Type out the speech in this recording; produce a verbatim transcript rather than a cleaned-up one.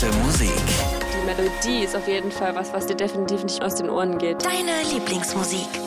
beste Musik. Die Melodie ist auf jeden Fall was, was dir definitiv nicht aus den Ohren geht. Deine Lieblingsmusik.